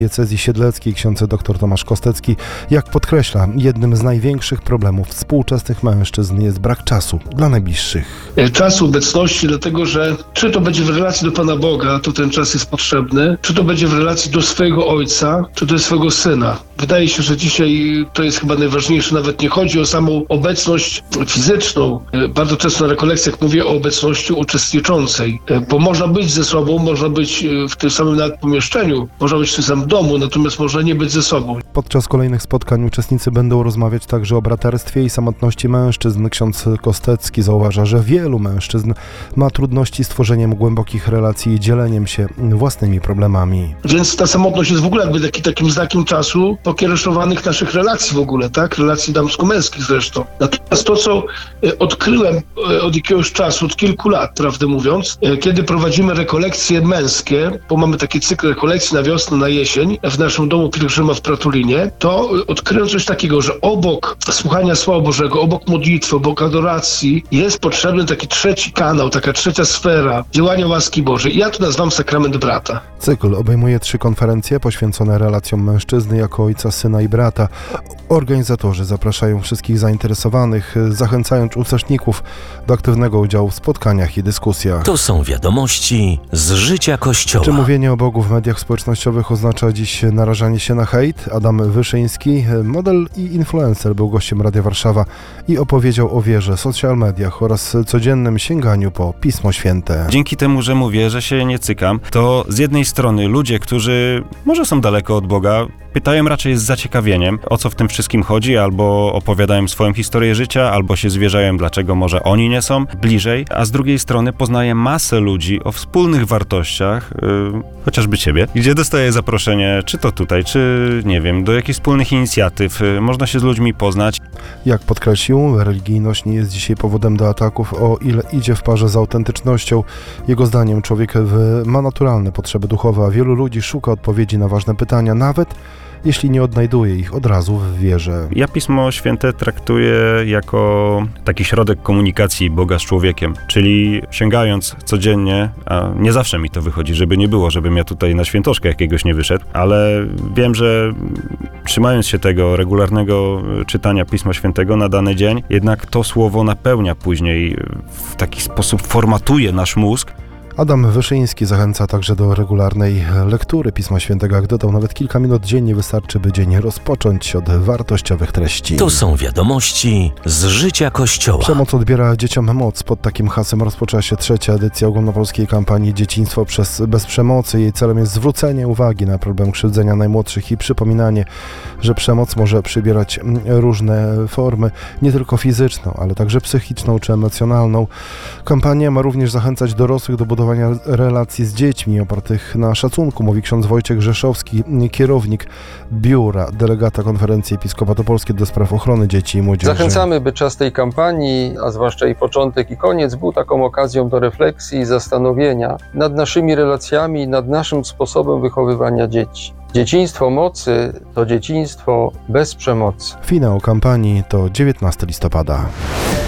Diecezji Siedleckiej ksiądz dr Tomasz Kostecki, jak podkreśla, jednym z największych problemów współczesnych mężczyzn jest brak czasu dla najbliższych. Czasu, obecności, dlatego że czy to będzie w relacji do Pana Boga, to ten czas jest potrzebny, czy to będzie w relacji do swojego ojca, czy do swojego syna. Wydaje się, że dzisiaj to jest chyba najważniejsze, nawet nie chodzi o samą obecność fizyczną. Bardzo często na rekolekcjach mówię o obecności uczestniczącej, bo można być ze sobą, można być w tym samym nawet pomieszczeniu, można być w tym samym domu, natomiast można nie być ze sobą. Podczas kolejnych spotkań uczestnicy będą rozmawiać także o braterstwie i samotności mężczyzn. Ksiądz Kostecki zauważa, że wielu mężczyzn ma trudności z tworzeniem głębokich relacji i dzieleniem się własnymi problemami. Więc ta samotność jest w ogóle jakby takim znakiem czasu pokiereszowanych naszych relacji w ogóle, tak? Relacji damsko-męskich zresztą. Natomiast to, co odkryłem od jakiegoś czasu, od kilku lat, prawdę mówiąc, kiedy prowadzimy rekolekcje męskie, bo mamy taki cykl rekolekcji na wiosnę, na jesień, w naszym domu pielgrzyma w Pratulinie, to odkryłem coś takiego, że obok słuchania Słowa Bożego, obok modlitwy, obok adoracji jest potrzebny taki trzeci kanał, taka trzecia sfera działania łaski Bożej. Ja to nazywam sakrament brata. Cykl obejmuje 3 konferencje poświęcone relacjom mężczyzny jako ojca, syna i brata. Organizatorzy zapraszają wszystkich zainteresowanych, zachęcając uczestników do aktywnego udziału w spotkaniach i dyskusjach. To są wiadomości z życia Kościoła. Czy mówienie o Bogu w mediach społecznościowych oznacza dziś narażanie się na hejt? Adam Wyszyński, model i influencer, był gościem Radia Warszawa i opowiedział o wierze, social mediach oraz codziennym sięganiu po Pismo Święte. Dzięki temu, że mówię, że się nie cykam, to z jednej strony ludzie, którzy może są daleko od Boga, pytają raczej z zaciekawieniem, o co w tym wszystkim chodzi, albo opowiadają swoją historię życia, albo się zwierzają, dlaczego może oni nie są bliżej, a z drugiej strony poznaję masę ludzi o wspólnych wartościach, chociażby ciebie, gdzie dostaję zaproszenie, czy to tutaj, czy nie wiem, do jakichś wspólnych inicjatyw, można się z ludźmi poznać. Jak podkreślił, religijność nie jest dzisiaj powodem do ataków, o ile idzie w parze z autentycznością. Jego zdaniem człowiek ma naturalne potrzeby duchowe, a wielu ludzi szuka odpowiedzi na ważne pytania, nawet jeśli nie odnajduje ich od razu w wierze. Ja Pismo Święte traktuję jako taki środek komunikacji Boga z człowiekiem, czyli sięgając codziennie, a nie zawsze mi to wychodzi, żeby nie było, żebym ja tutaj na świętoszkę jakiegoś nie wyszedł, ale wiem, że trzymając się tego regularnego czytania Pisma Świętego na dany dzień, jednak to słowo napełnia później, w taki sposób formatuje nasz mózg. Adam Wyszyński zachęca także do regularnej lektury Pisma Świętego. Jak dodał, nawet kilka minut dziennie wystarczy, by dzień rozpocząć od wartościowych treści. To są wiadomości z życia Kościoła. Przemoc odbiera dzieciom moc. Pod takim hasłem rozpoczęła się 3. edycja ogólnopolskiej kampanii Dzieciństwo bez przemocy. Jej celem jest zwrócenie uwagi na problem krzywdzenia najmłodszych i przypominanie, że przemoc może przybierać różne formy, nie tylko fizyczną, ale także psychiczną czy emocjonalną. Kampania ma również zachęcać dorosłych do budowania relacji z dziećmi opartych na szacunku, mówi ksiądz Wojciech Grzeszowski, kierownik biura delegata Konferencji Episkopatu Polskiej do spraw ochrony dzieci i młodzieży. Zachęcamy, by czas tej kampanii, a zwłaszcza jej początek i koniec, był taką okazją do refleksji i zastanowienia nad naszymi relacjami, nad naszym sposobem wychowywania dzieci. Dzieciństwo mocy to dzieciństwo bez przemocy. Finał kampanii to 19 listopada.